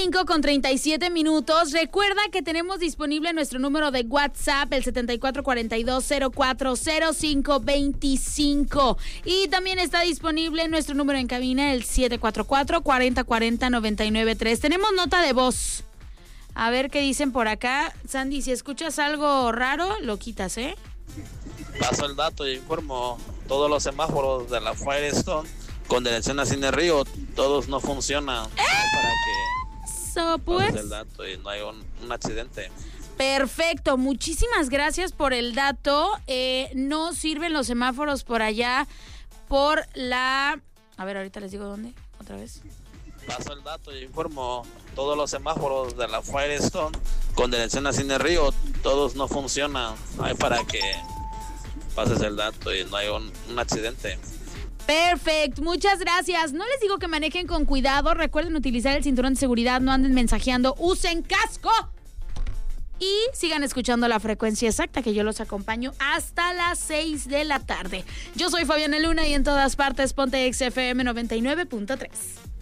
6:37. Recuerda que tenemos disponible nuestro número de WhatsApp, el 7442040525. Y también está disponible nuestro número en cabina, el 744-4040-993. Tenemos nota de voz. A ver qué dicen por acá. Sandy, si escuchas algo raro, lo quitas, ¿eh? Paso el dato y informo. Todos los semáforos de la Firestone con dirección a Cine Río, todos no funcionan. Para que pues el dato y no hay un accidente. Perfecto, muchísimas gracias por el dato. No sirven los semáforos por allá, por la... A ver, ahorita les digo dónde, otra vez. Paso el dato y informo. Todos los semáforos de la Firestone con dirección a Cine Río, todos no funcionan. Hay para que pases el dato y no hay un accidente. Perfecto, muchas gracias. No les digo que manejen con cuidado. Recuerden utilizar el cinturón de seguridad, no anden mensajeando, usen casco. Y sigan escuchando la frecuencia exacta, que yo los acompaño hasta las 6 de la tarde. Yo soy Fabiana Luna y en todas partes ponte XFM 99.3.